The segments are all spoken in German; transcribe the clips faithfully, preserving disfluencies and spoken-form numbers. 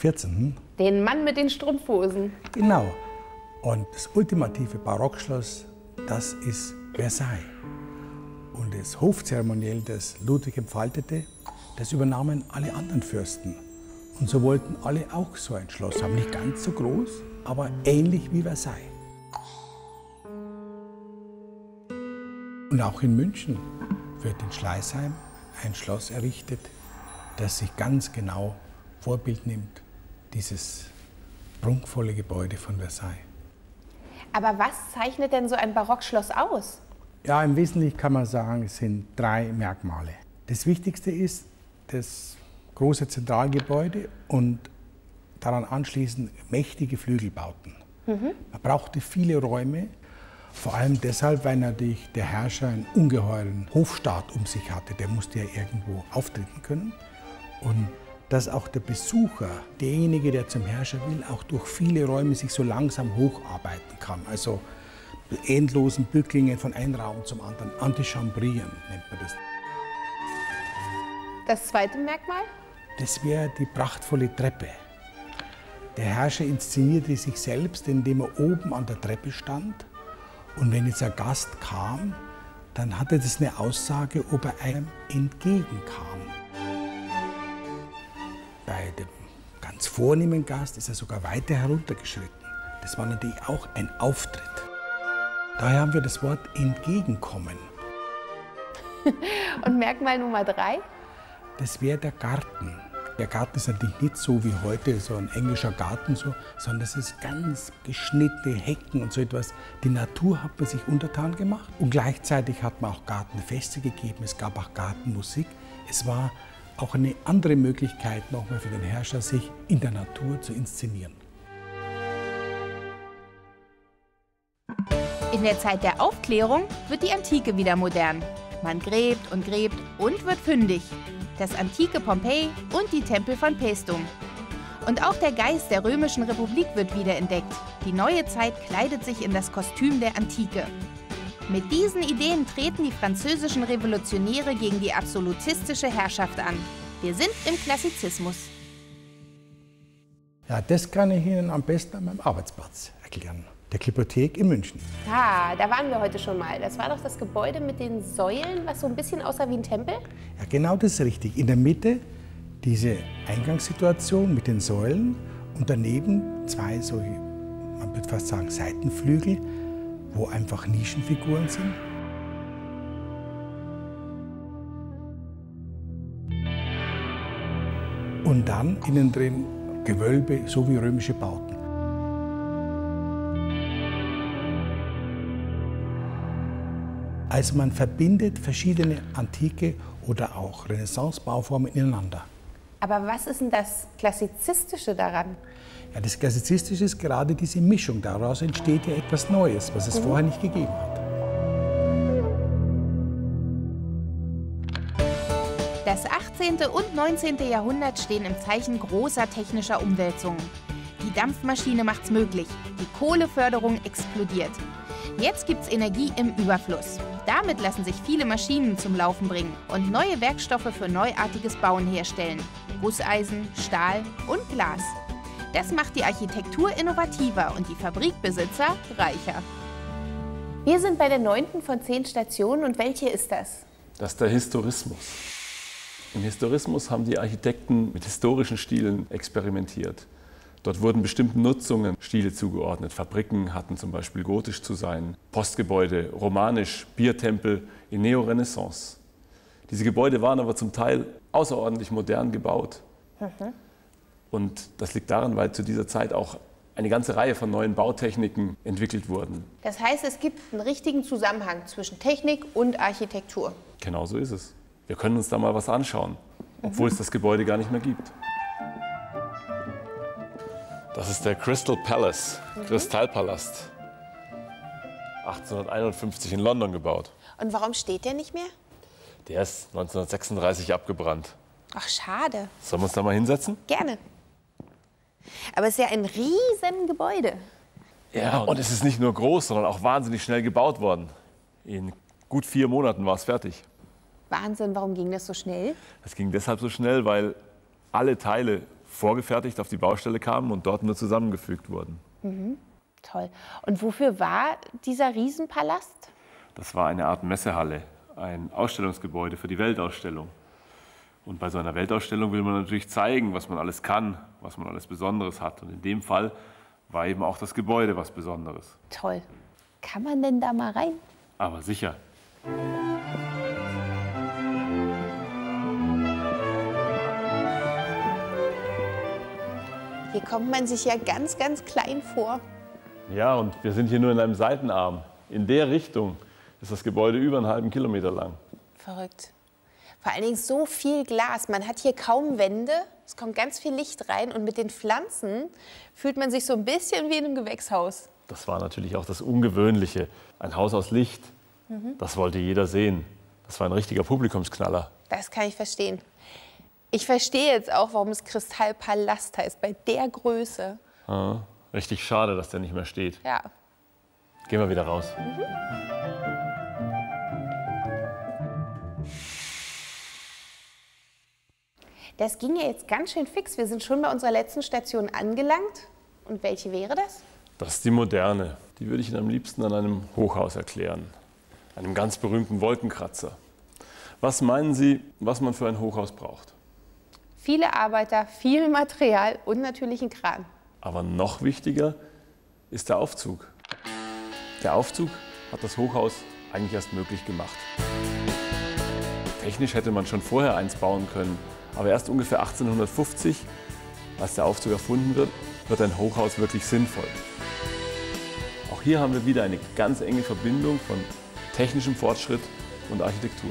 vierzehnten Den Mann mit den Strumpfhosen. Genau. Und das ultimative Barockschloss, das ist Versailles. Und das Hofzeremoniell, das Ludwig entfaltete, das übernahmen alle anderen Fürsten. Und so wollten alle auch so ein Schloss haben. Nicht ganz so groß, aber ähnlich wie Versailles. Und auch in München wird in Schleißheim ein Schloss errichtet, das sich ganz genau Vorbild nimmt, dieses prunkvolle Gebäude von Versailles. Aber was zeichnet denn so ein Barockschloss aus? Ja, im Wesentlichen kann man sagen, es sind drei Merkmale. Das Wichtigste ist das große Zentralgebäude und daran anschließend mächtige Flügelbauten. Mhm. Man brauchte viele Räume, vor allem deshalb, weil natürlich der Herrscher einen ungeheuren Hofstaat um sich hatte. Der musste ja irgendwo auftreten können. Und dass auch der Besucher, derjenige, der zum Herrscher will, auch durch viele Räume sich so langsam hocharbeiten kann. Also endlosen Bücklingen von einem Raum zum anderen. Antichambrieren nennt man das. Das zweite Merkmal? Das wäre die prachtvolle Treppe. Der Herrscher inszenierte sich selbst, indem er oben an der Treppe stand. Und wenn jetzt ein Gast kam, dann hatte das eine Aussage, ob er einem entgegenkam. Bei dem ganz vornehmen Gast ist er sogar weiter heruntergeschritten. Das war natürlich auch ein Auftritt. Daher haben wir das Wort entgegenkommen. Und Merkmal Nummer drei? Das wäre der Garten. Der Garten ist natürlich nicht so wie heute, so ein englischer Garten, so, sondern es ist ganz geschnittene Hecken und so etwas. Die Natur hat man sich untertan gemacht und gleichzeitig hat man auch Gartenfeste gegeben, es gab auch Gartenmusik. Es war auch eine andere Möglichkeit nochmal für den Herrscher, sich in der Natur zu inszenieren. In der Zeit der Aufklärung wird die Antike wieder modern. Man gräbt und gräbt und wird fündig. Das antike Pompeji und die Tempel von Paestum. Und auch der Geist der Römischen Republik wird wiederentdeckt. Die neue Zeit kleidet sich in das Kostüm der Antike. Mit diesen Ideen treten die französischen Revolutionäre gegen die absolutistische Herrschaft an. Wir sind im Klassizismus. Ja, das kann ich Ihnen am besten an meinem Arbeitsplatz erklären. Der Glyptothek in München. Ah, da waren wir heute schon mal. Das war doch das Gebäude mit den Säulen, was so ein bisschen aussah wie ein Tempel? Ja, genau das ist richtig. In der Mitte diese Eingangssituation mit den Säulen und daneben zwei solche, man würde fast sagen, Seitenflügel, wo einfach Nischenfiguren sind. Und dann innen drin Gewölbe, so wie römische Bauten. Also man verbindet verschiedene antike oder auch Renaissance-Bauformen ineinander. Aber was ist denn das Klassizistische daran? Ja, das Klassizistische ist gerade diese Mischung. Daraus entsteht ja etwas Neues, was es mhm. vorher nicht gegeben hat. Das achtzehnte und neunzehnte Jahrhundert stehen im Zeichen großer technischer Umwälzungen. Die Dampfmaschine macht's möglich. Die Kohleförderung explodiert. Jetzt gibt's Energie im Überfluss. Damit lassen sich viele Maschinen zum Laufen bringen und neue Werkstoffe für neuartiges Bauen herstellen. Gusseisen, Stahl und Glas. Das macht die Architektur innovativer und die Fabrikbesitzer reicher. Wir sind bei der neunten von zehn Stationen. Und welche ist das? Das ist der Historismus. Im Historismus haben die Architekten mit historischen Stilen experimentiert. Dort wurden bestimmten Nutzungen Stile zugeordnet. Fabriken hatten zum Beispiel gotisch zu sein, Postgebäude romanisch, Biertempel in Neorenaissance. Diese Gebäude waren aber zum Teil außerordentlich modern gebaut. Mhm. Und das liegt daran, weil zu dieser Zeit auch eine ganze Reihe von neuen Bautechniken entwickelt wurden. Das heißt, es gibt einen richtigen Zusammenhang zwischen Technik und Architektur. Genau so ist es. Wir können uns da mal was anschauen, obwohl mhm. es das Gebäude gar nicht mehr gibt. Das ist der Crystal Palace, mhm. Kristallpalast, achtzehnhunderteinundfünfzig in London gebaut. Und warum steht der nicht mehr? Der ist neunzehnhundertsechsunddreißig abgebrannt. Ach, schade. Sollen wir uns da mal hinsetzen? Gerne. Aber es ist ja ein riesen Gebäude. Ja, und es ist nicht nur groß, sondern auch wahnsinnig schnell gebaut worden. In gut vier Monaten war es fertig. Wahnsinn, warum ging das so schnell? Es ging deshalb so schnell, weil alle Teile vorgefertigt auf die Baustelle kamen und dort nur zusammengefügt wurden. Mhm. Toll. Und wofür war dieser Riesenpalast? Das war eine Art Messehalle, ein Ausstellungsgebäude für die Weltausstellung. Und bei so einer Weltausstellung will man natürlich zeigen, was man alles kann, was man alles Besonderes hat. Und in dem Fall war eben auch das Gebäude was Besonderes. Toll. Kann man denn da mal rein? Aber sicher. Hier kommt man sich ja ganz, ganz klein vor. Ja, und wir sind hier nur in einem Seitenarm. In der Richtung ist das Gebäude über einen halben Kilometer lang. Verrückt. Vor allen Dingen so viel Glas. Man hat hier kaum Wände, es kommt ganz viel Licht rein und mit den Pflanzen fühlt man sich so ein bisschen wie in einem Gewächshaus. Das war natürlich auch das Ungewöhnliche. Ein Haus aus Licht, mhm. das wollte jeder sehen. Das war ein richtiger Publikumsknaller. Das kann ich verstehen. Ich verstehe jetzt auch, warum es Kristallpalast heißt, bei der Größe. Ah, richtig schade, dass der nicht mehr steht. Ja. Gehen wir wieder raus. Mhm. Das ging ja jetzt ganz schön fix. Wir sind schon bei unserer letzten Station angelangt. Und welche wäre das? Das ist die moderne. Die würde ich Ihnen am liebsten an einem Hochhaus erklären. Einem ganz berühmten Wolkenkratzer. Was meinen Sie, was man für ein Hochhaus braucht? Viele Arbeiter, viel Material und natürlich einen Kran. Aber noch wichtiger ist der Aufzug. Der Aufzug hat das Hochhaus eigentlich erst möglich gemacht. Technisch hätte man schon vorher eins bauen können, aber erst ungefähr achtzehnhundertfünfzig, als der Aufzug erfunden wird, wird ein Hochhaus wirklich sinnvoll. Auch hier haben wir wieder eine ganz enge Verbindung von technischem Fortschritt und Architektur.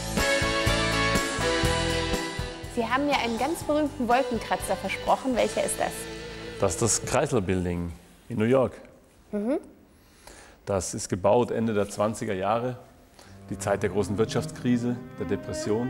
Sie haben mir einen ganz berühmten Wolkenkratzer versprochen. Welcher ist das? Das ist das Chrysler Building in New York. Mhm. Das ist gebaut Ende der zwanziger Jahre, die Zeit der großen Wirtschaftskrise, der Depression.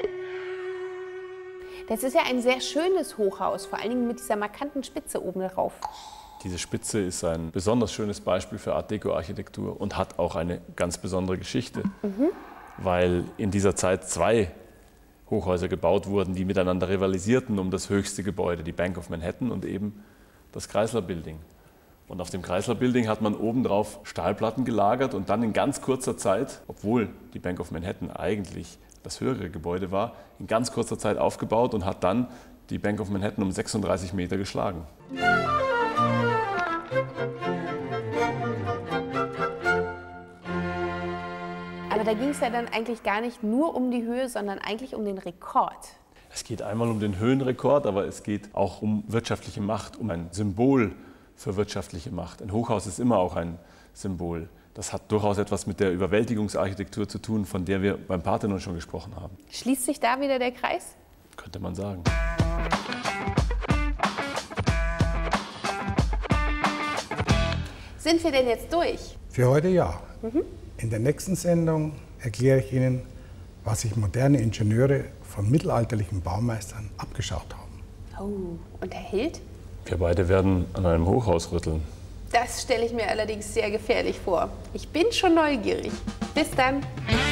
Das ist ja ein sehr schönes Hochhaus, vor allen Dingen mit dieser markanten Spitze oben drauf. Diese Spitze ist ein besonders schönes Beispiel für Art Deco-Architektur und hat auch eine ganz besondere Geschichte, mhm. weil in dieser Zeit zwei Hochhäuser gebaut wurden, die miteinander rivalisierten um das höchste Gebäude, die Bank of Manhattan und eben das Chrysler Building. Und auf dem Chrysler Building hat man obendrauf Stahlplatten gelagert und dann in ganz kurzer Zeit, obwohl die Bank of Manhattan eigentlich das höhere Gebäude war, in ganz kurzer Zeit aufgebaut und hat dann die Bank of Manhattan um sechsunddreißig Meter geschlagen. Aber da ging es ja dann eigentlich gar nicht nur um die Höhe, sondern eigentlich um den Rekord. Es geht einmal um den Höhenrekord, aber es geht auch um wirtschaftliche Macht, um ein Symbol für wirtschaftliche Macht. Ein Hochhaus ist immer auch ein Symbol. Das hat durchaus etwas mit der Überwältigungsarchitektur zu tun, von der wir beim Parthenon schon gesprochen haben. Schließt sich da wieder der Kreis? Könnte man sagen. Sind wir denn jetzt durch? Für heute ja. Mhm. In der nächsten Sendung erkläre ich Ihnen, was sich moderne Ingenieure von mittelalterlichen Baumeistern abgeschaut haben. Oh, und der Held? Wir beide werden an einem Hochhaus rütteln. Das stelle ich mir allerdings sehr gefährlich vor. Ich bin schon neugierig. Bis dann.